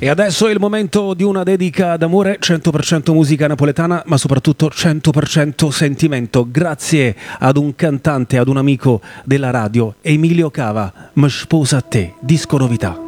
E adesso è il momento di una dedica d'amore, 100% musica napoletana, ma soprattutto 100% sentimento. Grazie ad un cantante, ad un amico della radio, Emilio Cava, Mi sposa a te, disco novità.